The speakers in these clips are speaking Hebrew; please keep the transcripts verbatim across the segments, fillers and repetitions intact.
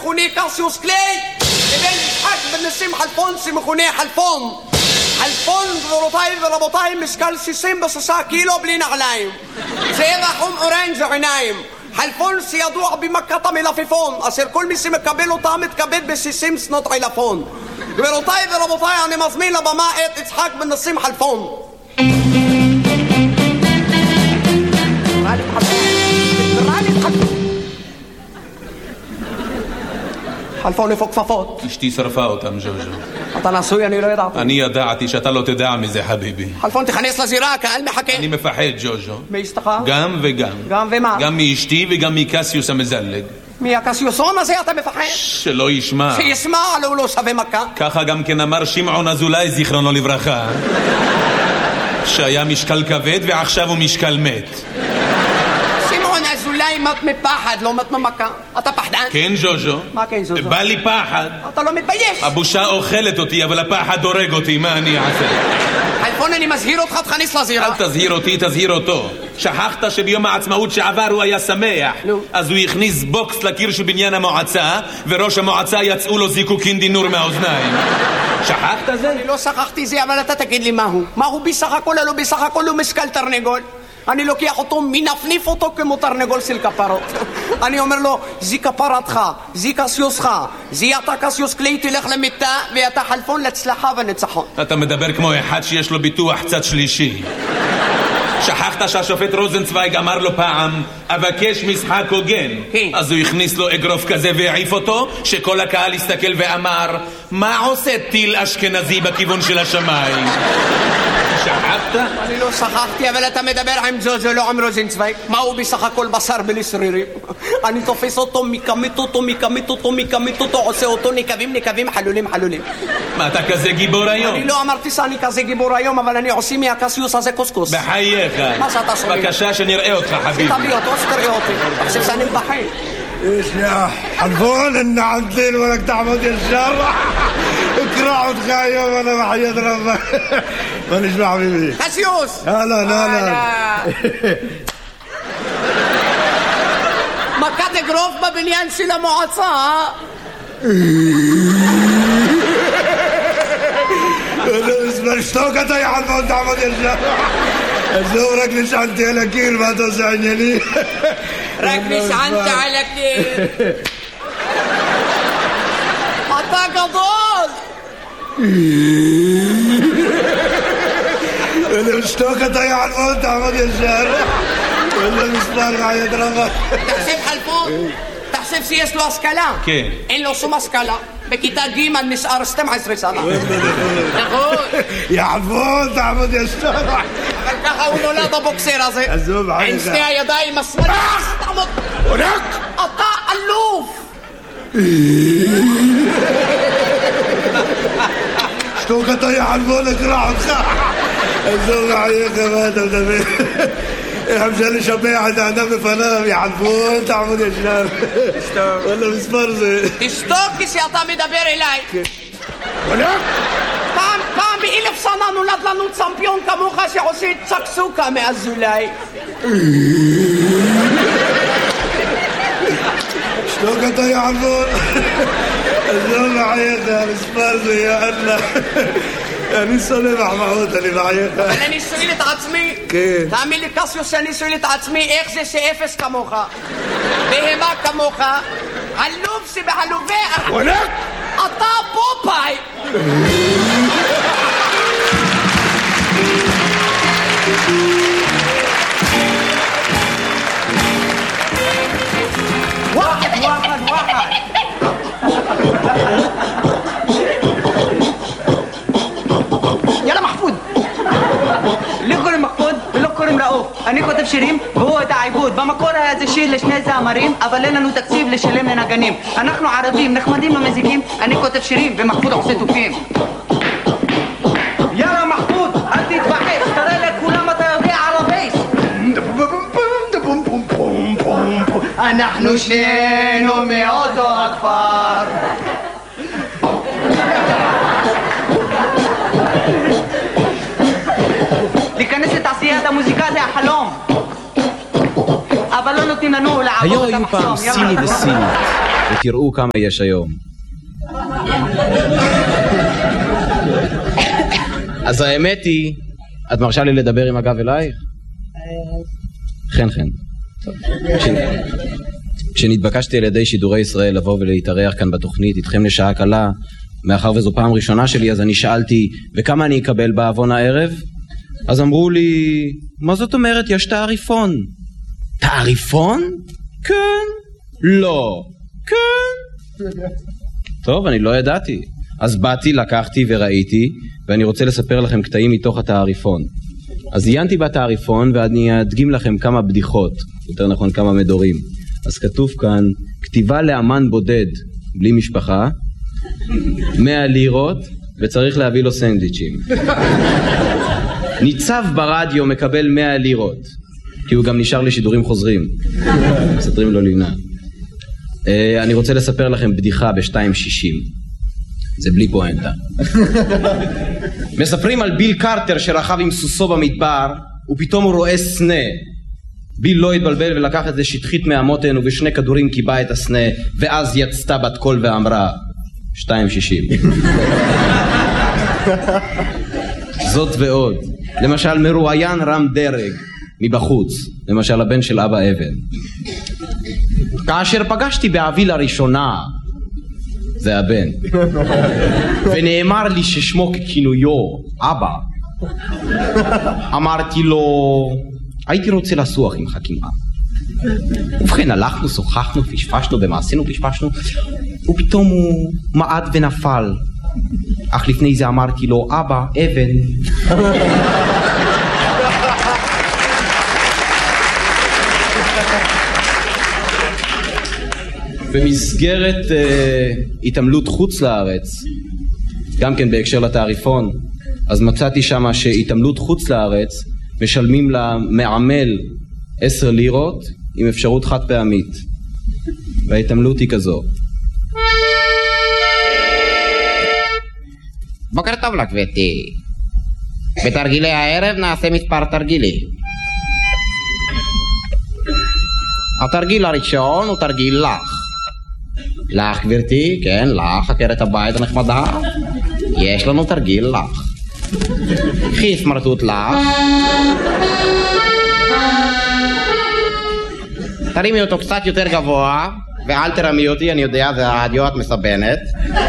שמכונה קסיוס קליי לבין יצחק בן ניסים חלפון שמכונה חלפון. חלפון, גבירותיי ורבותיי, משקל שישים ושש קילו בלי נעליים, צבע חום אורנג' עיניים. חלפון שידוע במכת המלפפון, אשר כל מי שמקבל אותה מתכבד ב-שישים שנות עילפון. גבירותיי ורבותיי, אני מזמין לבמה את יצחק בן ניסים חלפון. חלפון איפה כפפות? אשתי שרפה אותם, ז'וז'ו. אתה נשוי? אני לא ידעתי. אני ידעתי שאתה לא תדע מזה, חביבי. חלפון, תכנס לזירה, הקהל מחכה. אני מפחד, ז'וז'ו. מאשתך? גם וגם. גם ומה? גם מאשתי וגם מקסיוס המזלג. מהקסיוסון הזה אתה מפחד? שלא ישמע. שישמע, לא לא שווה מכה. ככה גם כן אמר שמעון אזולאי זיכרונו לברכה, שהיה משקל כבד ועכשיו הוא משקל מת. אולי מת מפחד, לא מת ממכה. אתה פחדן? כן, ז'וז'ו. מה כן, ז'וז'ו? בא לי פחד. אתה לא מתבייש. הבושה אוכלת אותי, אבל הפחד הורג אותי, מה אני אעשה? חלפון, אני מזהיר אותך, תכניס לזירה. אל תזהיר אותי, תזהיר אותו. שכחת שביום העצמאות שעבר הוא היה שמח. לא. אז הוא הכניס בוקס לקיר של בניין המועצה, וראש המועצה יצאו לו זיקוקין דינור מהאוזניים. שכחת זה? אני לא שכחתי זה, אבל אתה תגיד לי מהו. מהו בסך הכל, לא בסך הכל הוא משקל תרנגול. אני לוקח אותו, מנפניף אותו כמו תרנגול של כפרות. אני אומר לו, זי כפרתך, זי קסיוסך, זי אתה קסיוס קליי, תלך למיטה, ואתה חלפון להצלחה וניצחון. אתה מדבר כמו אחד שיש לו ביטוח צד שלישי. שכחת שהשופט רוזנצוויג אמר לו פעם, אבקש משחק הוגן. כן. אז הוא הכניס לו אגרוף כזה והעיף אותו, שכל הקהל הסתכל ואמר, מה עושה טיל אשכנזי בכיוון של השמיים? שכחת? אני לא שכחתי, אבל אתה מדבר עם ז'וז'ו, לא עם רוזנצוויג. מה הוא בסך הכל בשר בלי שרירים? אני תופס אותו, מקמית אותו, מקמית אותו, מקמית אותו, עושה אותו נקבים, נקבים, חלולים, חלולים. מה, אתה כזה גיבור היום? אני לא אמרתי שאני כזה גיבור היום, אבל אני עושה מהקסיוס הזה קוסקוס. בחייך. מה שאתה שומע? בבקשה שנראה אותך, חביבי. תביא אותו, שתראה אותי. חושב שאני מבחין. ايش يا حلفون ان عدل ولك تعمد الشر اكرع وتخايم وانا بحياة ربك ما نسمع حبيبي קסיוס! هلا هلا מכת אגרוף בבניין של המועצה. اسمع اشتوكت يا حلفون تعمد الشر زورك نشعنتي على كير ما توسعني لي רק נשענת על הקיר. אתה גדול. انا اشتوكت يا حلفون تعمد الشر ولا مسمار عيد ربك. תחשב חלפון, תחשב שיש לו השכלה. כן. אין לו שום השכלה. בכיתה ג' נשאר שתים עשרה שנה. נכון. يا حلفون تعمد الشر אבל ככה הוא נולד הבוקסר הזה. עזוב, עליך. עם שני הידיים השמאליות. תעמוד. אתה אלוף. اشتوكت يا حلفون اقرع وتخاع عزوز عليك ما انت مدبر حمشان شبيع انا بفنام يا حلفون تعمد يا شناب ولا مسفرزه תשתוק כשאתה מדבר אליי. ولك פעם, פעם באלף שנה נולד לנו צמפיון כמוך שעושה צקסוקה מאזולאי. اشتوكت يا حلفون عزوز عليك يا مسفرزه يا الله אני שונא מחמאות, אני בעייך. אבל אני שואל את עצמי, כן. תאמין לי קסיוס שאני שואל את עצמי איך זה שאפס כמוך, בהמה כמוך, עלוב שבעלובי אחר. ولك אתה פופאי. واحد واحد واحد يلا محفوظ ليه קוראים מחפוד ולא קוראים רעוף? אני כותב שירים והוא את העיבוד. במקור היה זה שיר לשני זמרים, אבל אין לנו תקציב לשלם לנגנים. אנחנו ערבים, נחמדים ומזיקים. אני כותב שירים ומחפוד עושה תופים. יאללה מחפוד, אל תתבחש, תראה לכולם אתה יודע ערבית. אנחנו שנינו מאותו הכפר. להיכנס לתעשיית המוזיקה זה החלום, אבל לא נותנים לנו לעבוד היו את היו פעם המחסום. סיני וסיני, ותראו כמה יש היום. אז האמת היא, את מרשה לי לדבר עם הגב אלייך? חן חן. כשנתבקשתי על ידי שידורי ישראל לבוא ולהתארח כאן בתוכנית איתכם לשעה קלה, מאחר וזו פעם ראשונה שלי, אז אני שאלתי, וכמה אני אקבל בעוון הערב? אז אמרו לי, מה זאת אומרת? יש תעריפון. תעריפון? כן. לא. כן. טוב, אני לא ידעתי. אז באתי, לקחתי וראיתי, ואני רוצה לספר לכם קטעים מתוך התעריפון. אז עיינתי בתעריפון ואני אדגים לכם כמה בדיחות, יותר נכון כמה מדורים. אז כתוב כאן, כתיבה לאמן בודד, בלי משפחה, מאה לירות, וצריך להביא לו סנדוויצ'ים. ניצב ברדיו מקבל מאה לירות, כי הוא גם נשאר לשידורים חוזרים. מסתרים לו לינה. אני רוצה לספר לכם בדיחה ב-שתיים שישים. זה בלי פואנטה. מספרים על ביל קרטר שרכב עם סוסו במדבר, ופתאום הוא רואה סנה. ביל לא התבלבל ולקח את זה שטחית מהמותן, ובשני כדורים קיבה את הסנה, ואז יצתה בת קול ואמרה, שתיים שישים. זאת ועוד. למשל מרואיין רם דרג מבחוץ, למשל הבן של אבא אבן. כאשר פגשתי באבי לראשונה, זה הבן, ונאמר לי ששמו ככינויו אבא, אמרתי לו, הייתי רוצה לסוח עם חכימה. ובכן הלכנו, שוחחנו, פשפשנו, במעשינו פשפשנו, ופתאום הוא מעד ונפל. אך לפני זה אמרתי לו, אבא, אבן. במסגרת uh, התעמלות חוץ לארץ, גם כן בהקשר לתעריפון, אז מצאתי שמה שהתעמלות חוץ לארץ משלמים למעמל עשר לירות עם אפשרות חד פעמית, וההתעמלות היא כזו. בוקר טוב לך גברתי, בתרגילי הערב נעשה מספר תרגילים. התרגיל הראשון הוא תרגיל לך. לך גברתי, כן, לך, עקרת הבית הנחמדה, יש לנו תרגיל לך. קחי סמרטוט לך, תרימי אותו קצת יותר גבוה, ואל תרמי אותי, אני יודע, זה הרדיו, את מסבנת.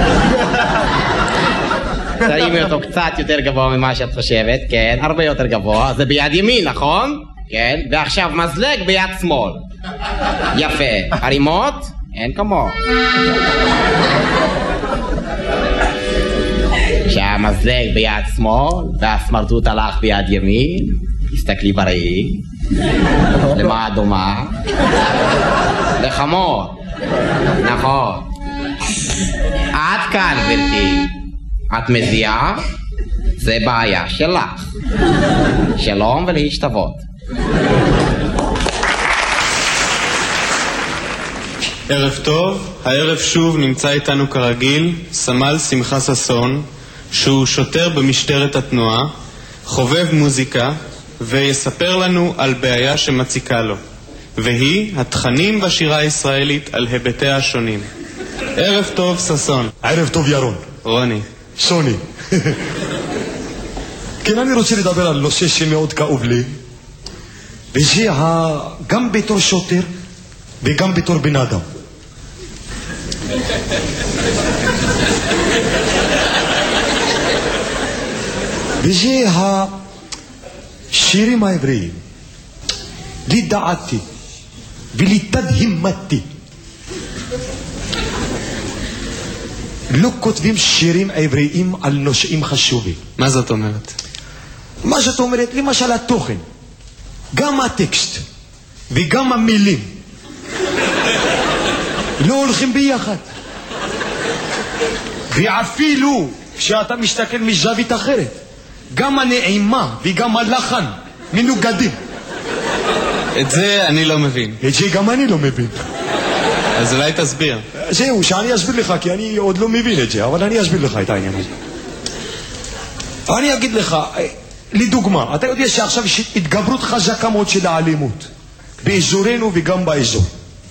תרימי אותו קצת יותר גבוה ממה שאת חושבת, כן, הרבה יותר גבוה, זה ביד ימין, נכון? כן, ועכשיו מזלג ביד שמאל. יפה, הרימות? אין כמו. שהמזלג ביד שמאל והסמרטוט הלך ביד ימין, תסתכלי בראי. למה הדומה? לחמור. נכון. עד כאן גברתי. את מזיעה? זה בעיה שלך. שלום ולהשתוות. ערב טוב, הערב שוב נמצא איתנו כרגיל סמל שמחה ששון, שהוא שוטר במשטרת התנועה, חובב מוזיקה, ויספר לנו על בעיה שמציקה לו, והיא התכנים בשירה הישראלית על היבטיה השונים. ערב טוב ששון. ערב טוב ירון. רוני. שוני. כן, אני רוצה לדבר על נושא שמאוד כאוב לי, וזה גם בתור שוטר וגם בתור בן אדם. וזה השירים העבריים. לדעתי ולתדהמתי לא כותבים שירים עבריים על נושאים חשובים. מה זאת אומרת? מה זאת אומרת? למשל התוכן, גם הטקסט וגם המילים לא הולכים ביחד, ואפילו כשאתה מסתכל מזווית אחרת גם הנעימה וגם הלחן מנוגדים. את זה אני לא מבין. את זה גם אני לא מבין. אז אולי תסביר. זהו, שאני אסביר לך, כי אני עוד לא מבין את זה, אבל אני אסביר לך את העניין הזה. אני אגיד לך, לדוגמה, אתה יודע שעכשיו יש התגברות חזקה מאוד של האלימות. באזורנו וגם באזור.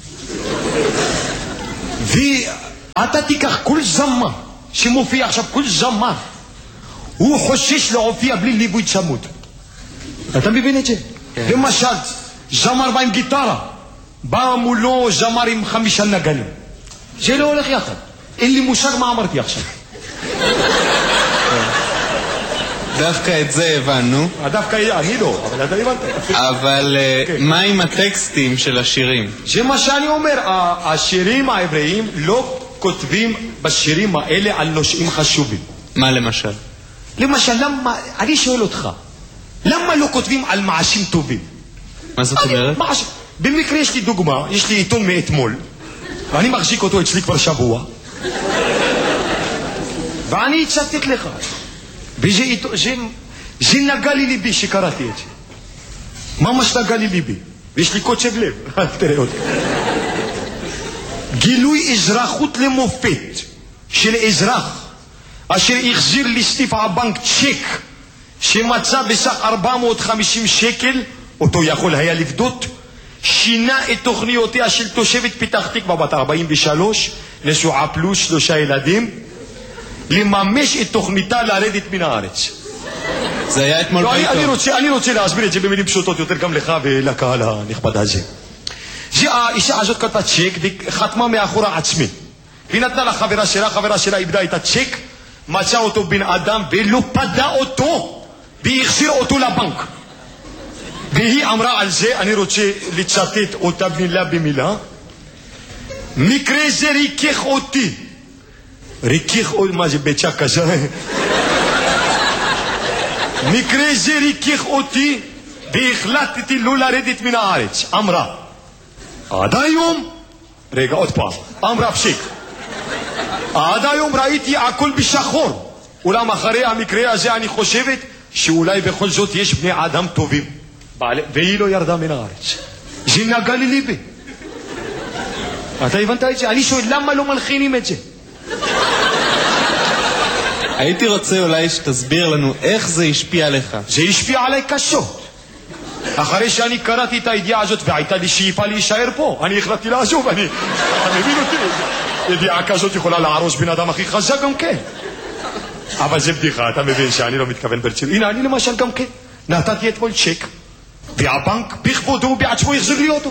ואתה תיקח כל זמר שמופיע עכשיו, כל זמר, הוא חושש להופיע בלי ליווי צמוד. אתה מבין את זה? למשל, זמר בא עם גיטרה, בא מולו זמר עם חמישה נגנים. זה לא הולך יחד. אין לי מושג מה אמרתי עכשיו. דווקא את זה הבנו. דווקא אני לא, אבל אתה הבנת. אבל מה עם הטקסטים של השירים? זה מה שאני אומר, השירים העבריים לא כותבים בשירים האלה על נושאים חשובים. מה למשל? למשל, למה, אני שואל אותך, למה לא כותבים על מעשים טובים? מה זאת אומרת? במקרה יש לי דוגמה, יש לי עיתון מאתמול, ואני מחזיק אותו אצלי כבר שבוע, ואני הצטט לך, וזה זה, זה נגע לי ליבי שקראתי את זה. ממש נגע לי ליבי, ויש לי קוצב לב, תראה אותי. גילוי אזרחות למופת של אזרח אשר החזיר לסניף הבנק צ'ק שמצא בסך ארבע מאות וחמישים שקל, אותו יכול היה לפדות, שינה את תוכניותיה של תושבת פתח תקווה בת ארבעים ושלוש, נשואה פלוס שלושה ילדים, לממש את תוכניתה לרדת מן הארץ. זה היה אתמול לא, בעיתון. אני, אני, רוצה, אני רוצה להסביר את זה במילים פשוטות יותר גם לך ולקהל הנכבד הזה. זה האישה הזאת כתבה צ'ק וחתמה מאחורה עצמי, והיא נתנה לחברה שלה, חברה שלה איבדה את הצ'ק, מצא אותו בן אדם ולא פדה אותו והחזיר אותו לבנק, והיא אמרה על זה, אני רוצה לצטט אותה מילה במילה, מקרה זה ריכך אותי. ריכך אותי, מה זה ביצה כזה? מקרה זה ריכך אותי והחלטתי לא לרדת מן הארץ. אמרה עד היום, רגע עוד פעם, אמרה פסיק, עד היום ראיתי הכל בשחור, אולם אחרי המקרה הזה אני חושבת שאולי בכל זאת יש בני אדם טובים, והיא לא ירדה מן הארץ. זה נגע לי ליבי. אתה הבנת את זה? אני שואל למה לא מלחינים את זה? הייתי רוצה אולי שתסביר לנו איך זה השפיע עליך. זה השפיע עליי קשות. אחרי שאני קראתי את הידיעה הזאת והייתה לי שאיפה להישאר פה, אני החלטתי לעזוב. אני, אתה מבין אותי? ידיעה כזאת יכולה להרוס בן אדם הכי חזק גם כן. אבל זה בדיחה, אתה מבין שאני לא מתכוון ברצינות. הנה, אני למשל גם כן נתתי אתמול צ'ק, והבנק בכבודו בעצמו יחזיר לי אותו.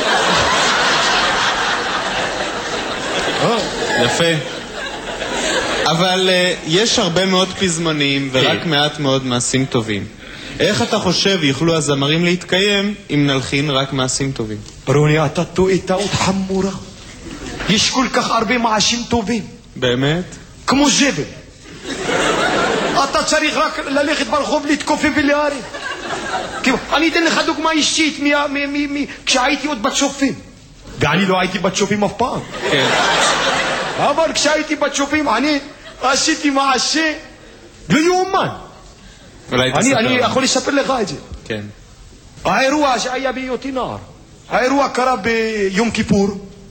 יפה. אבל uh, יש הרבה מאוד פזמונים ורק מעט מאוד מעשים טובים. איך אתה חושב יוכלו הזמרים להתקיים אם נלחין רק מעשים טובים? רוני, אתה טועה טעות חמורה. יש כל כך הרבה מעשים טובים. באמת? כמו זבל. אתה צריך רק ללכת ברחוב להתכופף ולהרים. אני אתן לך דוגמה אישית כשהייתי עוד בצופים, ואני לא הייתי בצופים אף פעם. כן. אבל כשהייתי בצופים אני עשיתי מעשה לא יאומן. אני, אני יכול לספר לך את זה. כן. האירוע שהיה בהיותי נער, האירוע קרה ביום כיפור,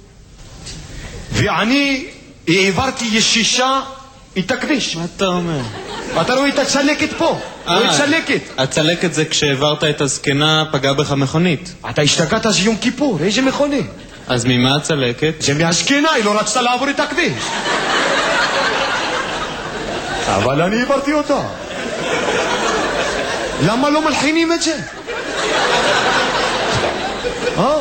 ואני העברתי ישישה את הכביש. מה אתה אומר? אתה רואה את הצלקת פה? רואה את צלקת? הצלקת זה כשהעברת את הזקנה פגע בך מכונית. אתה השתגעת, זה יום כיפור, איזה מכונית? אז ממה הצלקת? זה מהזקנה, היא לא רצתה לעבור את הכביש. אבל אני העברתי אותה. למה לא מלחינים את זה? אה?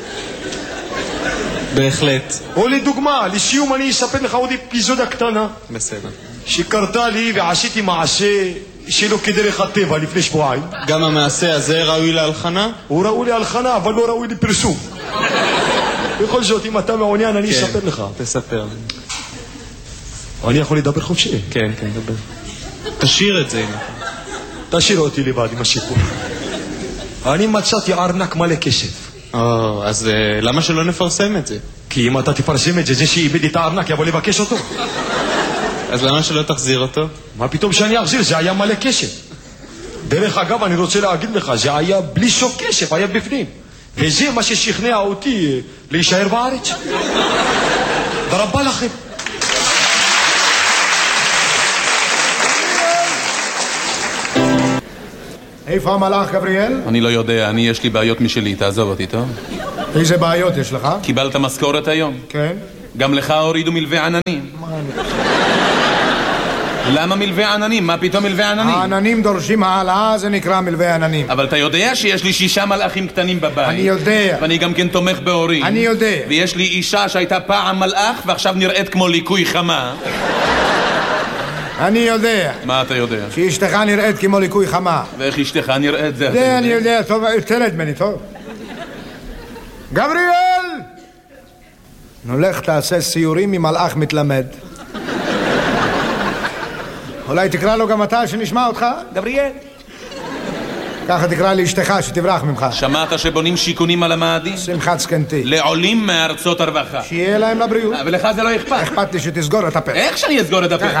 בהחלט. או לדוגמה, לסיום אני אספר לך עוד אפיזודה קטנה. בסדר. שקרתה לי ועשיתי מעשה שלא כדרך הטבע לפני שבועיים. גם המעשה הזה ראוי להלחנה? הוא ראוי להלחנה, אבל לא ראוי לפרסום. בכל זאת, אם אתה מעוניין, אני כן, אספר לך. תספר. אני יכול לדבר חופשי? כן, כן, דבר. תשאיר את זה. תשאיר אותי לבד עם הסיפור. אני מצאתי ארנק מלא כסף. או, אז uh, למה שלא נפרסם את זה? כי אם אתה תפרסם את זה, זה שאיבד את הארנק יבוא לבקש אותו. אז למה שלא תחזיר אותו? מה פתאום שאני אחזיר? זה היה מלא כסף. דרך אגב, אני רוצה להגיד לך, זה היה בלי סוף כסף, היה בפנים. וזה מה ששכנע אותי להישאר בארץ. ברבה לכם. איפה המלאך, גבריאל? אני לא יודע, אני יש לי בעיות משלי, תעזוב אותי, טוב? איזה בעיות יש לך? קיבלת משכורת היום? כן. גם לך הורידו מלווה עננים. למה מלווה עננים? מה פתאום מלווה עננים? העננים דורשים העלאה, זה נקרא מלווה עננים. אבל אתה יודע שיש לי שישה מלאכים קטנים בבית. אני יודע. ואני גם כן תומך בהורים. אני יודע. ויש לי אישה שהייתה פעם מלאך ועכשיו נראית כמו ליקוי חמה. אני יודע. מה אתה יודע? שאשתך נראית כמו ליקוי חמה. ואיך אשתך נראית זה? זה אני יודע, טוב, תרד ממני, טוב. גבריאל! נולך תעשה סיורים עם מלאך מתלמד. אולי תקרא לו גם אתה שנשמע אותך? גבריאל. ככה תקרא לאשתך שתברח ממך. שמעת שבונים שיכונים על המאדים? שמחת זקנתי. לעולים מארצות הרווחה. שיהיה להם לבריאות. ולך זה לא אכפת. אכפת לי שתסגור את הפה. איך שאני אסגור את הפה? ככה.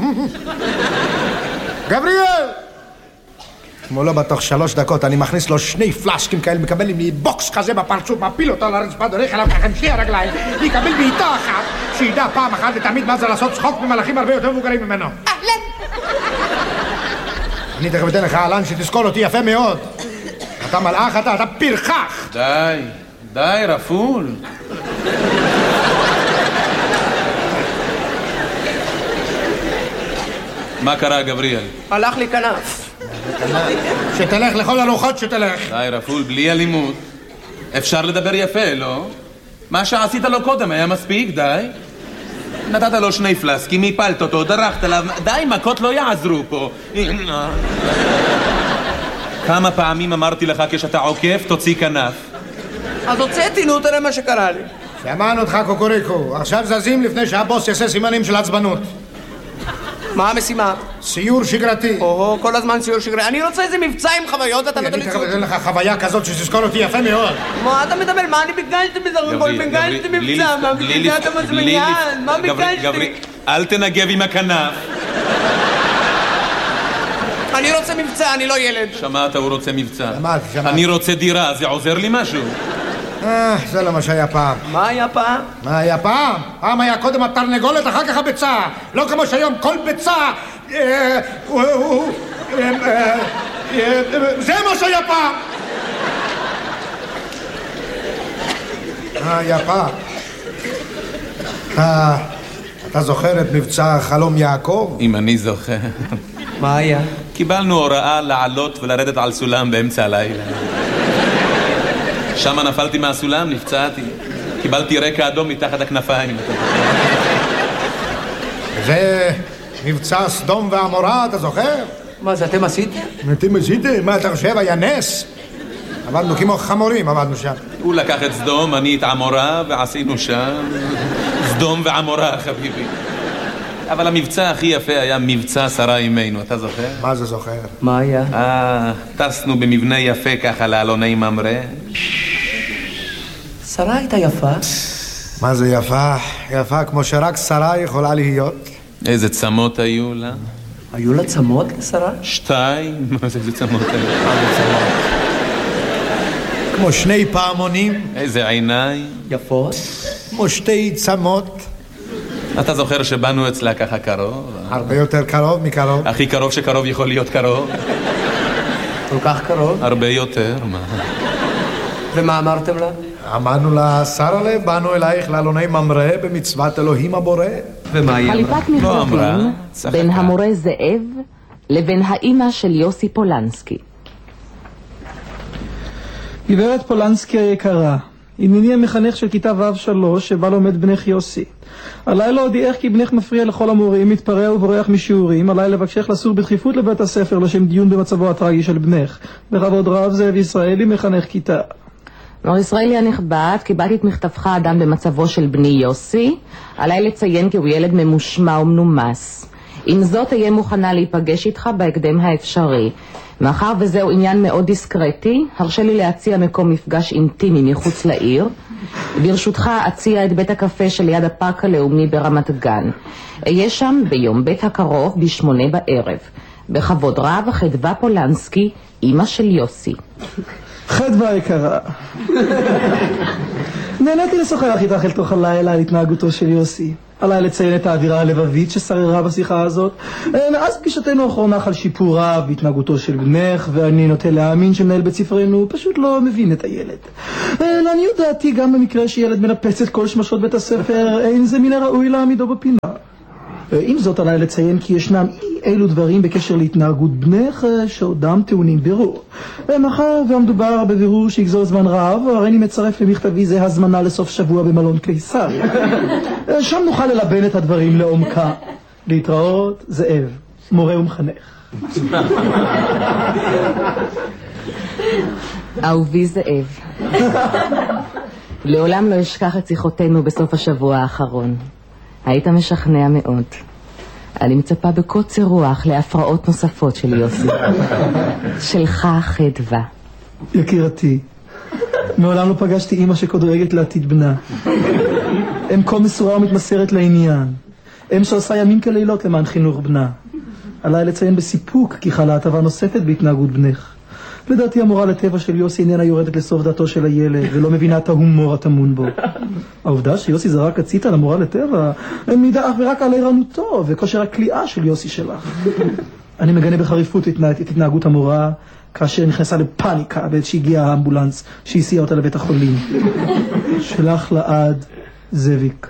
גבריאל! כמו לא בתוך שלוש דקות אני מכניס לו שני פלסקים כאלה, מקבל לי בוקס כזה בפרצוף, מפיל אותו על הרצפה, דורך עליו ככה עם שתי הרגליים, ויקבל בעיטה אחת, שידע פעם אחת ותמיד מה זה לעשות צחוק ממלאכים הרבה יותר מבוגרים ממנו. אהלן! אני תכף אתן לך אהלן שתזכור אותי יפה מאוד. אתה מלאך, אתה, אתה פרחח. די, די, רפול. מה קרה, גבריאל? הלך לי כנף. שתלך לכל הרוחות שתלך. די, רפול, בלי אלימות. אפשר לדבר יפה, לא? מה שעשית לו קודם היה מספיק, די. נתת לו שני פלסקים, הפלת אותו, דרכת עליו. די, מכות לא יעזרו פה. כמה פעמים אמרתי לך כשאתה עוקף, תוציא כנף. אז הוצאתי, נו, תראה מה שקרה לי. שמענו אותך קוקוריקו. עכשיו זזים לפני שהבוס יעשה סימנים של עצבנות. מה המשימה? סיור שגרתי. או, כל הזמן סיור שגרתי. אני רוצה איזה מבצע עם חוויות, אתה נותן אני לי תכף ציור. אתן לך חוויה כזאת שתזכור אותי יפה מאוד. מה אתה מדבר? מה אני ביקשתי בזה? ביקשתי מבצע, מה ביקשת מזמיין? מה ביקשתי? אל תנגב עם הכנף. אני רוצה מבצע, אני לא ילד. שמעת, הוא רוצה מבצע. שמעתי, שמעתי. אני רוצה דירה, זה עוזר לי משהו. אה, זה לא מה שהיה פעם. מה היה פעם? מה היה פעם? פעם היה קודם התרנגולת, אחר כך הביצה. לא כמו שהיום כל ביצה... זה מה שהיה פעם. מה היה פעם? אתה זוכר את מבצע חלום יעקב? אם אני זוכר. מה היה? קיבלנו הוראה לעלות ולרדת על סולם באמצע הלילה. שם נפלתי מהסולם, נפצעתי. קיבלתי רקע אדום מתחת הכנפיים. זה מבצע סדום ועמורה, אתה זוכר? מה זה, אתם עשיתם? אתם עשיתם? מה אתה חושב? היה נס? עבדנו כמו חמורים, עבדנו שם. הוא לקח את סדום, אני את עמורה, ועשינו שם סדום ועמורה, חביבי. אבל המבצע הכי יפה היה מבצע שרה אימנו, אתה זוכר? מה זה זוכר? מה היה? אה, טסנו במבנה יפה ככה לאלוני ממרא. שרה הייתה יפה. מה זה יפה? יפה כמו שרק שרה יכולה להיות. איזה צמות היו לה? היו לה צמות לשרה? שתיים? מה זה איזה צמות היו? כמו שני פעמונים. איזה עיניים? יפות? כמו שתי צמות. אתה זוכר שבאנו אצלה ככה קרוב? הרבה יותר קרוב מקרוב. הכי קרוב שקרוב יכול להיות קרוב. כל כך קרוב? הרבה יותר, מה? ומה אמרתם לה? אמרנו לה, שרה לב, באנו אלייך לאלוני ממרא במצוות אלוהים הבורא. ומה היא אמרה? חליפת מכתבים בין המורה זאב לבין האימא של יוסי פולנסקי. גברת פולנסקי היקרה, הנני המחנך של כיתה ו' שלוש שבה לומד בנך יוסי. עליי להודיעך כי בנך מפריע לכל המורים, מתפרע ובורח משיעורים. עליי לבקשך לסור בדחיפות לבית הספר לשם דיון במצבו הטרגי של בנך. בכבוד רב, זאב ישראלי, מחנך כיתה. מר ישראלי הנכבד, קיבלתי את מכתבך אדם במצבו של בני יוסי. עליי לציין כי הוא ילד ממושמע ומנומס. עם זאת אהיה מוכנה להיפגש איתך בהקדם האפשרי. מאחר וזהו עניין מאוד דיסקרטי, הרשה לי להציע מקום מפגש אינטימי מחוץ לעיר. ברשותך אציע את בית הקפה שליד הפארק הלאומי ברמת גן. אהיה שם ביום בית הקרוב בשמונה בערב. בכבוד רב, חדווה פולנסקי, אמא של יוסי. חדווה יקרה, נהניתי לשוחח איתך אל תוך הלילה על התנהגותו של יוסי. עליי לציין את האווירה הלבבית ששררה בשיחה הזאת. מאז פגישתנו האחרונה חל שיפור רב בהתנהגותו של בנך, ואני נוטה להאמין שמנהל בית ספרנו פשוט לא מבין את הילד. לעניות דעתי, גם במקרה שילד מנפץ את כל שמשות בית הספר, אין זה מן הראוי להעמידו בפינה. עם זאת, עליי לציין כי ישנם אי אילו דברים בקשר להתנהגות בנך שעודם טעונים בירור. מאחר והמדובר בבירור שיגזור זמן רב, הרי אני מצרף למכתבי זה הזמנה לסוף שבוע במלון קיסר. שם נוכל ללבן את הדברים לעומקה. להתראות, זאב, מורה ומחנך. אהובי זאב, לעולם לא אשכח את שיחותינו בסוף השבוע האחרון. היית משכנע מאוד. אני מצפה בקוצר רוח להפרעות נוספות של יוסי. שלך חדווה. יקירתי, מעולם לא פגשתי אמא שכה דואגת לעתיד בנה. אם כה מסורה ומתמסרת לעניין. אם שעושה ימים כלילות למען חינוך בנה. עליי לציין בסיפוק כי חלה הטבה נוספת בהתנהגות בנך. לדעתי המורה לטבע של יוסי איננה יורדת לסוף דעתו של הילד ולא מבינה את ההומור הטמון בו. העובדה שיוסי זרק הציתה למורה לטבע מעידה אך ורק על ערנותו וכושר הקליעה של יוסי שלך. אני מגנה בחריפות את התנהגות המורה כאשר נכנסה לפאניקה בעת שהגיע האמבולנס שהסיע אותה לבית החולים. שלח לעד זאביק.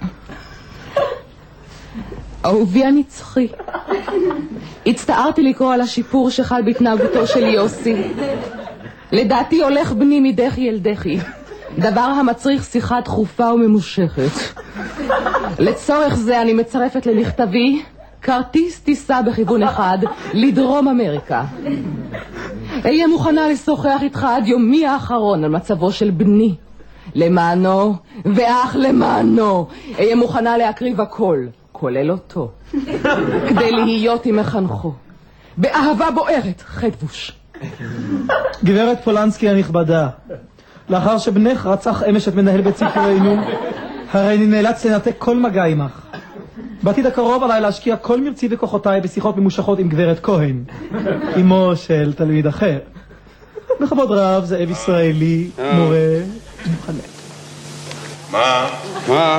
אהובי הנצחי, הצטערתי לקרוא על השיפור שחל בהתנהגותו של יוסי. לדעתי הולך בני מדחי אל דחי, דבר המצריך שיחה דחופה וממושכת. לצורך זה אני מצרפת למכתבי כרטיס טיסה בכיוון אחד לדרום אמריקה. אהיה מוכנה לשוחח איתך עד יומי האחרון על מצבו של בני. למענו ואך למענו אהיה מוכנה להקריב הכל, כולל אותו, כדי להיות עם מחנכו באהבה בוערת. חדבוש. גברת פולנסקי הנכבדה, לאחר שבנך רצח אמש את מנהל בית ספרנו, הרי אני נאלץ לנתק כל מגע עמך. בעתיד הקרוב עליי להשקיע כל מרצי וכוחותיי בשיחות ממושכות עם גברת כהן, אמו של תלמיד אחר. בכבוד רב, זאב ישראלי, מורה ומחנך. מה? מה?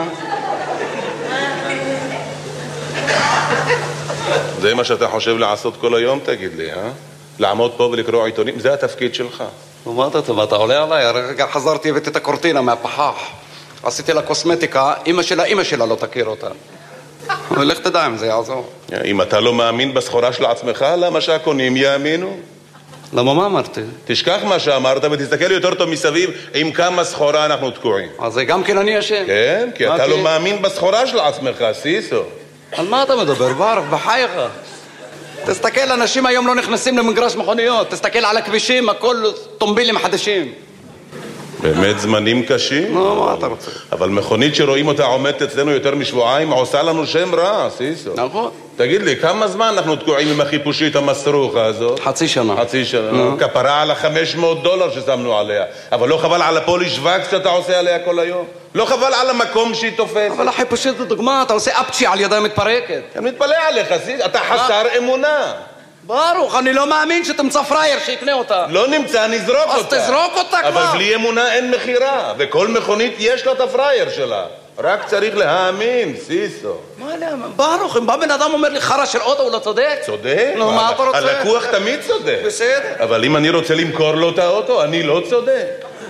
זה מה שאתה חושב לעשות כל היום, תגיד לי, אה? לעמוד פה ולקרוא עיתונים, זה התפקיד שלך. ומה אתה טוב, אתה עולה עליי? הרגע חזרתי הבאתי את הקורטינה מהפחח. עשיתי לה קוסמטיקה, אמא שלה, אמא שלה לא תכיר אותה. ולך תדע אם זה יעזור. אם אתה לא מאמין בסחורה של עצמך, למה שהקונים יאמינו? למה מה אמרתי? תשכח מה שאמרת ותסתכל יותר טוב מסביב עם כמה סחורה אנחנו תקועים. אז זה גם כן אני אשם? כן, כי אתה לא מאמין בסחורה של עצמך, סיסו. על מה אתה מדבר, ברוך, בחייך? תסתכל, אנשים היום לא נכנסים למגרש מכוניות. תסתכל על הכבישים, הכל טומבילים חדשים. באמת זמנים קשים? נו, מה אתה רוצה? אבל מכונית שרואים אותה עומדת אצלנו יותר משבועיים עושה לנו שם רע, סיסו. נכון. תגיד לי, כמה זמן אנחנו תקועים עם החיפושית המסרוכה הזאת? חצי שנה. חצי שנה. כפרה על ה-חמש מאות דולר ששמנו עליה. אבל לא חבל על הפוליש וקס שאתה עושה עליה כל היום? לא חבל על המקום שהיא תופסת? אבל החיפושית זו דוגמה, אתה עושה אפצ'י על ידה מתפרקת. אני מתפלא עליך, סיסו. אתה חסר אמונה. ברוך, אני לא מאמין שתמצא פרייר שיקנה אותה. לא נמצא, נזרוק אז אותה. אז תזרוק אותה כבר. אבל בלי אמונה אין מחירה, וכל מכונית יש לה את הפרייר שלה. רק צריך להאמין, סיסו. מה להאמין? ברוך, אם בא בן אדם אומר לי חרא של אוטו, הוא לא צודק? צודק? נו, מה אתה רוצה? הלקוח תמיד צודק. בסדר. אבל אם אני רוצה למכור לו את האוטו, אני לא צודק.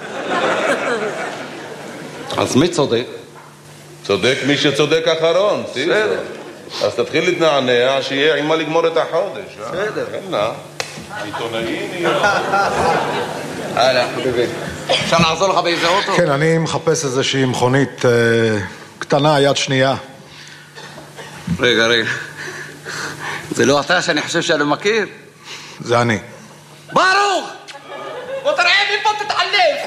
אז מי צודק? צודק מי שצודק אחרון, סיסו. בסדר. אז תתחיל להתנענע, שיהיה עם מה לגמור את החודש. בסדר. כן, נא. עיתונאים יהיו. הלאה, חביבי. אפשר לעזור לך באיזה אוטו? כן, אני מחפש איזושהי מכונית אה, קטנה, יד שנייה. רגע, רגע. זה לא אתה שאני חושב שאני מכיר? זה אני. ברוך! בוא תראה מפה תתעלף!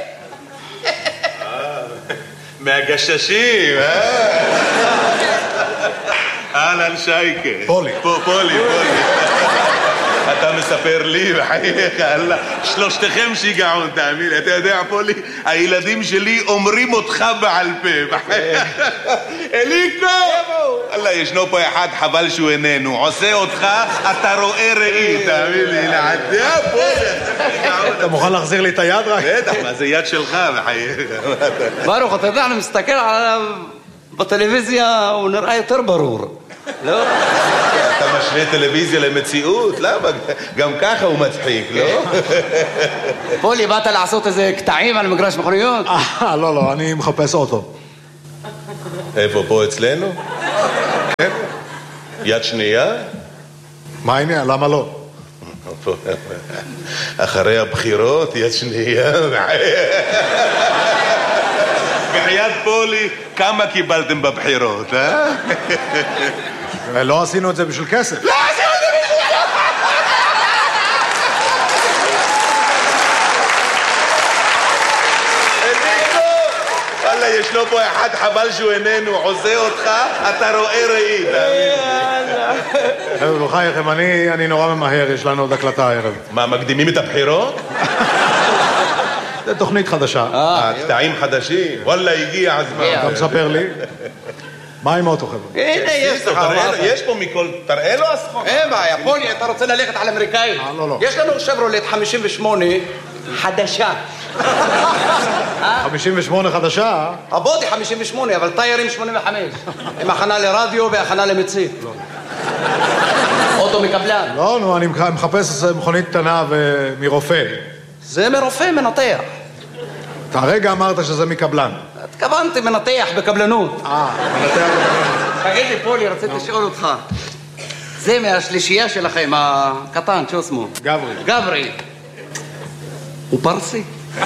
מהגששים, אה? אהלן שייקה. פולי. פולי, פולי. אתה מספר לי, בחייך, אללה. שלושתכם שיגעון, תאמין. אתה יודע, פולי, הילדים שלי אומרים אותך בעל פה, בחייך. אליקו! אללה, ישנו פה אחד, חבל שהוא איננו. עושה אותך, אתה רואה ראי, תאמין לי. לעדה, פולי. אתה מוכן להחזיר לי את היד רק? בטח, מה זה יד שלך, בחייך. ברוך, אתה יודע, אני מסתכל עליו... בטלוויזיה הוא נראה יותר ברור. לא? אתה משווה טלוויזיה למציאות? למה? גם ככה הוא מצחיק, לא? פולי, באת לעשות איזה קטעים על מגרש מכוניות? אה, לא, לא, אני מחפש אוטו. איפה, פה אצלנו? כן. יד שנייה? מה העניין? למה לא? אחרי הבחירות, יד שנייה. בחייאת פולי, כמה קיבלתם בבחירות, אה? לא עשינו את זה בשביל כסף. לא עשינו את זה בשביל כסף! אניקו! וואלה, יש לו פה אחד חבל שהוא איננו, עושה אותך, אתה רואה ראי. חבר'ה, בחייכם, אני נורא ממהר, יש לנו עוד הקלטה הערב. מה, מקדימים את הבחירות? זה תוכנית חדשה. אה, קטעים חדשים? וואלה, הגיע הזמן. אתה מספר לי? מה עם אוטו, חבר'ה? הנה, יש לך. יש פה מכל... תראה לו הסחורה. אין בעיה, פולי, אתה רוצה ללכת על אמריקאי? אה, לא, לא. יש לנו שברולט חמישים ושמונה חדשה. חמישים ושמונה חדשה? הבודי חמישים ושמונה, אבל טיירים שמונים וחמש. עם הכנה לרדיו והכנה למצית. לא. אוטו מקבלן. לא, נו, אני מחפש מכונית קטנה מרופא. זה מרופא מנתח. אתה הרגע אמרת שזה מקבלן. התכוונתי מנתח בקבלנות. אה, מנתח בקבלנות. תגיד לי, פולי, רציתי לשאול אותך. זה מהשלישייה שלכם, הקטן, שהוא שמו? גברי. גברי. הוא פרסי?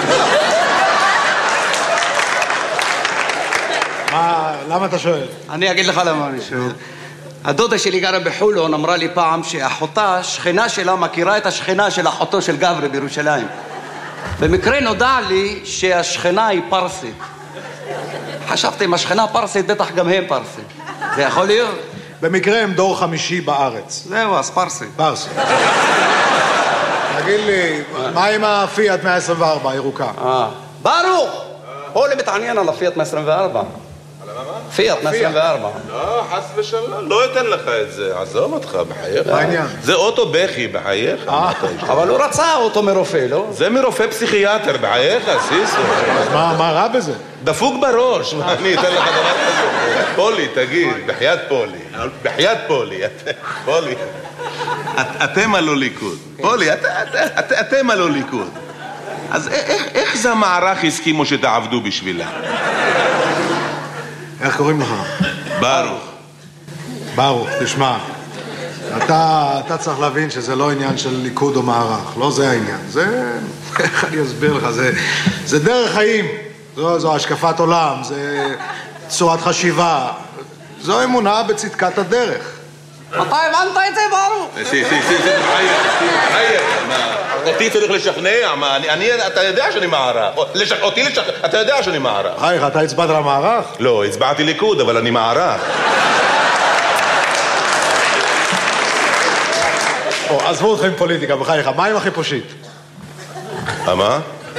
מה, למה אתה שואל? אני אגיד לך למה אני שואל. הדודה שלי גרה בחולון, אמרה לי פעם שאחותה, שכנה שלה, מכירה את השכנה של אחותו של גברי בירושלים. במקרה נודע לי שהשכנה היא פרסית. חשבתי, אם השכנה פרסית, בטח גם הם פרסים. זה יכול להיות? במקרה הם דור חמישי בארץ. זהו, אז פרסי. פרסי. תגיד לי, מה עם הפיאט מאה עשרים וארבע, הירוקה? אה. ברוך! פולי מתעניין על הפיאט מאה עשרים וארבע. פיאט מאה עשרים וארבע. לא, חס ושלום, לא אתן לך את זה, עזוב אותך, בחייך. מה העניין? זה אוטו בכי, בחייך. אבל הוא רצה אוטו מרופא, לא? זה מרופא פסיכיאטר, בחייך, סיסו. אז מה רע בזה? דפוק בראש, אני אתן לך דבר כזה. פולי, תגיד, בחייאת פולי. בחייאת פולי, פולי. אתם הלא ליכוד. פולי, אתם הלא ליכוד. אז איך זה המערך הסכימו שתעבדו בשבילה? איך קוראים לך? ברוך. ברוך, תשמע, אתה, אתה צריך להבין שזה לא עניין של ליכוד או מערך, לא זה העניין. זה, איך אני אסביר לך, זה, זה דרך חיים, זו, זו השקפת עולם, זה צורת חשיבה, זו אמונה בצדקת הדרך. אתה הבנת את זה, ברוך? סי, סי, סי, סי, חייך, אותי צריך לשכנע, מה, אני, אתה יודע שאני מערך, אותי לשכנע, אתה יודע שאני מערך. חייך, אתה הצבעת למערך? לא, הצבעתי ליכוד, אבל אני מערך. עזבו אתכם פוליטיקה, בחייך, מה עם החיפושית? מה?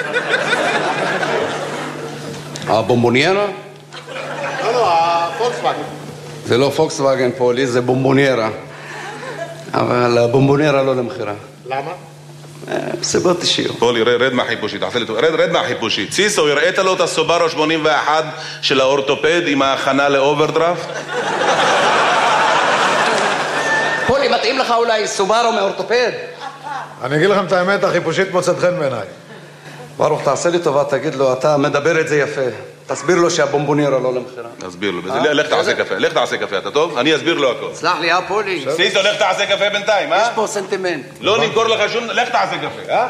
הבומבוניירה? לא, לא, הפולקסווגן. זה לא פוקסווגן פולי, זה בומבוניירה. אבל הבומבוניירה לא למחירה. למה? סיבות אישיות. פולי, רד מהחיפושית, רד מהחיפושית. סיסו, הראית לו את הסובארו שמונים ואחת של האורתופד עם ההכנה לאוברדרפט? פולי, מתאים לך אולי סובארו מאורתופד? אני אגיד לכם את האמת, החיפושית מוצאת חן בעיניי. ברוך, תעשה לי טובה, תגיד לו, אתה מדבר את זה יפה. תסביר לו שהבומבוניירה לא למחירה. תסביר לו, לך תעשה קפה, לך תעשה קפה, אתה טוב? אני אסביר לו הכל. סלח לי, אה, פולי? סיסו, לך תעשה קפה בינתיים, אה? יש פה סנטימנט. לא נמכור לך שום... לך תעשה קפה, אה?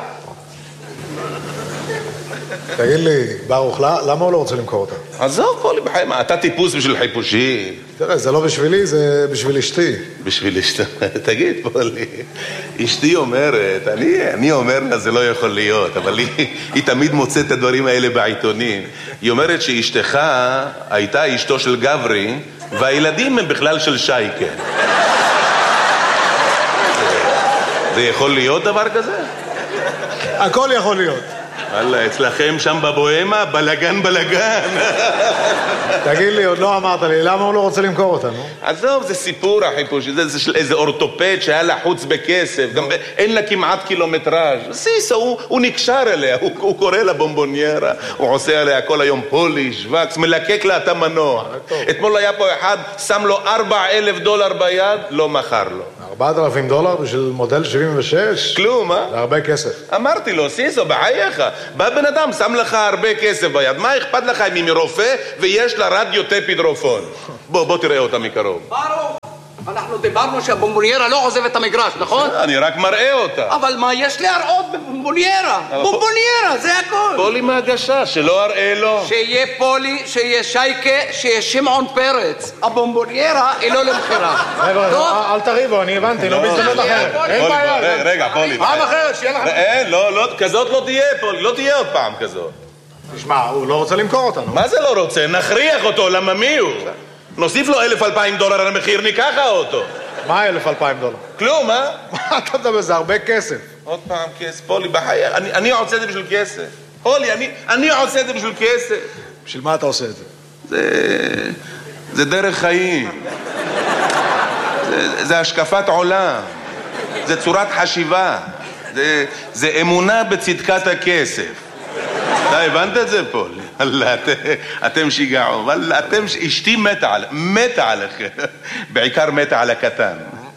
תגיד לי, ברוך, למה הוא לא רוצה למכור אותה? עזוב, פולי, בחיים, אתה טיפוס בשביל חיפושי. תראה, זה לא בשבילי, זה בשביל אשתי. בשביל אשתי? תגיד, פולי, אשתי אומרת, אני, אני אומר לה, זה לא יכול להיות, אבל היא, היא תמיד מוצאת את הדברים האלה בעיתונים. היא אומרת שאשתך הייתה אשתו של גברי, והילדים הם בכלל של שייקה. זה יכול להיות דבר כזה? הכל יכול להיות. וואלה, אצלכם שם בבוהמה, בלגן בלגן. תגיד לי, עוד לא אמרת לי, למה הוא לא רוצה למכור אותנו? עזוב, זה סיפור החיפוש, זה של איזה אורתופד שהיה לחוץ בכסף, גם אין לה כמעט קילומטראז'. סיסו, הוא, הוא נקשר אליה, הוא, הוא קורא לה בומבוניירה, הוא עושה עליה כל היום פוליש, וקס, מלקק לה את המנוע. אתמול היה פה אחד, שם לו ארבע אלף דולר ביד, לא מכר לו. ארבעת אלפים דולר בשביל מודל שבעים ושש? כלום, אה? זה הרבה כסף. אמרתי לו, סיסו, בחייך, בא בן אדם, שם לך הרבה כסף ביד, מה אכפת לך אם היא מרופא ויש לה רדיו טפידרופון? בוא, בוא תראה אותה מקרוב. ברוך, אנחנו דיברנו שהבומבוניירה לא עוזב את המגרש, נכון? אני רק מראה אותה. אבל מה יש להראות בבומבוניירה? בומבוניירה, זה הכל. פולי מהגשה, שלא אראה לו. שיהיה פולי, שיהיה שייקה, שיהיה שמעון פרץ. הבומבוניירה היא לא למכירה. חבר'ה, אל תריבו, אני הבנתי, לא בהזדמנות אחרת. אין בעיה. רגע, פולי. פעם אחרת, שיהיה לך... אין, לא, כזאת לא תהיה, פולי, לא תהיה עוד פעם כזאת. תשמע, הוא לא רוצה למכור אותנו. מה זה לא רוצה? נכריח אותו, למה מי הוא? נוסיף לו אלף אלפיים דולר על המחיר, ניקח אותו. מה אלף אלפיים דולר? כלום, אה? מה אתה מדבר? זה הרבה כסף. עוד פעם כסף, פולי, בחיי, אני, אני עושה את זה בשביל כסף. פולי, אני, אני עושה את זה בשביל כסף. בשביל מה אתה עושה את זה? זה... זה דרך חיים. זה, זה השקפת עולם. זה צורת חשיבה. זה, זה אמונה בצדקת הכסף. אתה הבנת את זה, פולי? אללה, את, אתם שיגעו. אללה, אתם... אשתי מתה על... מתה עליכם. בעיקר מתה על הקטן.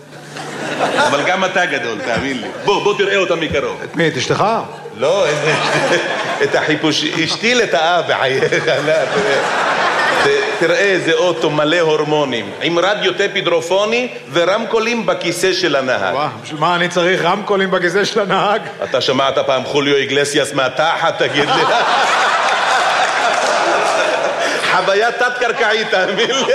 אבל גם אתה גדול, תאמין לי. בוא, בוא תראה אותה מקרוב. את מי? את אשתך? לא, את החיפוש... אשתי לטעה בחייך, לא, תראה איזה אוטו מלא הורמונים, עם רדיו טפידרופוני ורמקולים בכיסא של הנהג. וואו, בשביל מה אני צריך רמקולים בכיסא של הנהג? אתה שמעת פעם חוליו איגלסיאס מהתחת, תגיד לי? חוויה תת-קרקעית, תאמין לי.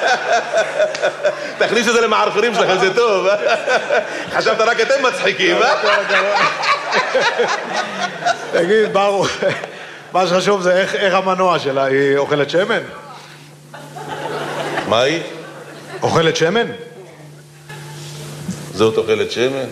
תכניס את זה למערפרים שלך, זה טוב. חשבת רק אתם מצחיקים, אה? תגיד, ברוך, מה שחשוב זה איך, איך המנוע שלה, היא אוכלת שמן? מה היא? אוכלת שמן? זאת אוכלת שמן?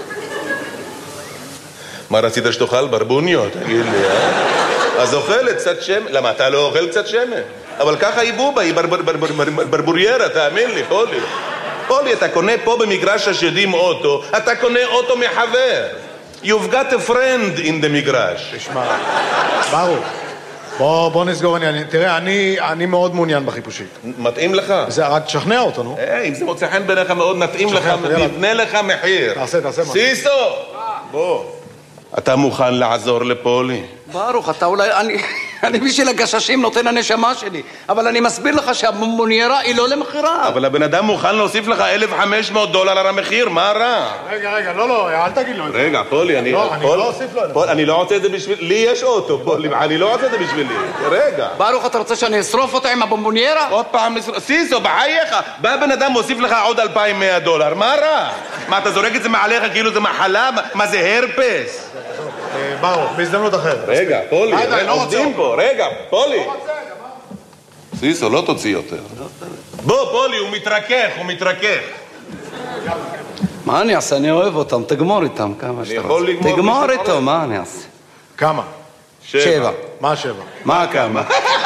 מה רצית שתאכל? ברבוניו, תגיד לי, אה? אז אוכלת קצת שמן. למה, אתה לא אוכל קצת שמן? אבל ככה היא בובה, היא ברבוריירה, תאמין לי, פולי. פולי, אתה קונה פה במגרש השדים אוטו, אתה קונה אוטו מחבר. You've got a friend in the מגרש. תשמע, ברוך, בוא, בוא נסגור עניין. תראה, אני, אני מאוד מעוניין בחיפושית. מתאים לך? זה רק תשכנע אותו, נו. היי, אם זה מוצא חן ביניך מאוד, נתאים לך, נבנה לך מחיר. תעשה, תעשה משהו. סיסו! בוא. אתה מוכן לעזור לפולי? ברוך, אתה אולי... אני, אני בשביל הגששים נותן הנשמה שלי, אבל אני מסביר לך שהבומבוניירה היא לא למכירה. אבל הבן אדם מוכן להוסיף לך אלף וחמש מאות דולר על המחיר, מה רע? רגע, רגע, לא, לא, אל תגיד לו את זה. רגע, פולי, אני... לא, אני לא אוסיף לו את זה. פולי, אני לא רוצה את זה בשביל... לי יש אוטו, פולי, אני לא רוצה את זה בשבילי. רגע. ברוך, אתה רוצה שאני אשרוף אותה עם הבומבוניירה? עוד פעם, סיסו, בחייך. בא בן אדם מוסיף לך עוד אלפיים ומאה דולר, מה רע? מה, אתה זורק את זה מעליך כאילו זה מחלה? מה זה הרפס? ברוך, בהזדמנות אחרת. רגע, פולי, עובדים פה, רגע, פולי. סיסו, לא תוציא יותר. בוא, פולי, הוא מתרכך, הוא מתרכך. מה אני אעשה? אני אוהב אותם, תגמור איתם כמה שאתה רוצה. תגמור איתו, מה אני אעשה? כמה? שבע. מה שבע? מה כמה?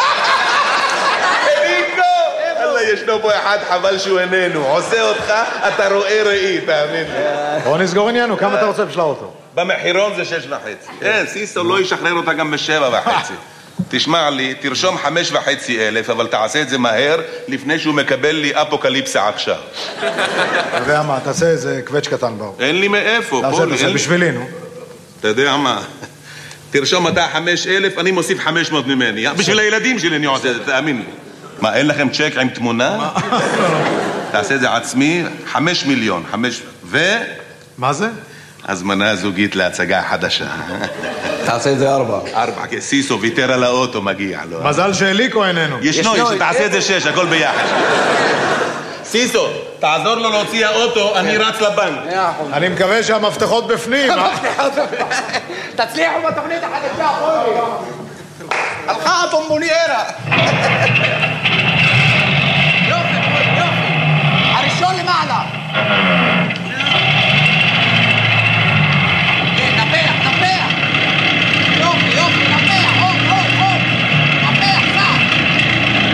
אללה, ישנו פה אחד, חבל שהוא איננו. עושה אותך, אתה רואה ראי, תאמין לי. בוא נסגור עניינו, כמה אתה רוצה בשביל האוטו? במחירון זה שש וחצי. כן, סיסו לא ישחרר אותה גם בשבע וחצי. תשמע לי, תרשום חמש וחצי אלף, אבל תעשה את זה מהר, לפני שהוא מקבל לי אפוקליפסה עכשיו. אתה יודע מה, תעשה איזה קווץ' קטן באו. אין לי מאיפה, פולי. תעשה, תעשה, בשבילי, נו. אתה יודע מה, תרשום אתה חמש אלף, אני מוסיף חמש מאות ממני. בשביל הילדים שלי אני עושה את זה, תאמין לי. מה, אין לכם צ'ק עם תמונה? תעשה את זה עצמי, חמש מיליון, חמש... ו... מה זה? הזמנה זוגית להצגה חדשה. תעשה את זה ארבע. ארבע, כי סיסו ויתר על האוטו, מגיע לו. מזל שאליקו איננו. ישנו, ישנו, תעשה את זה שש, הכל ביחד. סיסו, תעזור לו להוציא האוטו, אני רץ לבנק. אני מקווה שהמפתחות בפנים. תצליחו בתוכנית החדשה, חולי. הלכה הבומבוניירה.